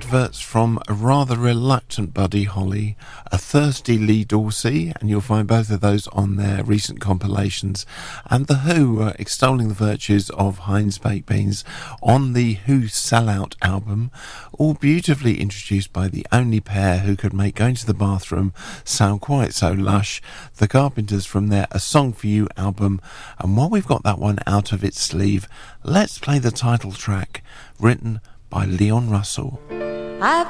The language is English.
adverts from a rather reluctant Buddy Holly, a thirsty Lee Dorsey, and you'll find both of those on their recent compilations, and The Who extolling the virtues of Heinz Baked Beans on the Who Sellout album, all beautifully introduced by the only pair who could make going to the bathroom sound quite so lush, the Carpenters, from their A Song For You album. And while we've got that one out of its sleeve, let's play the title track, written by Leon Russell. I've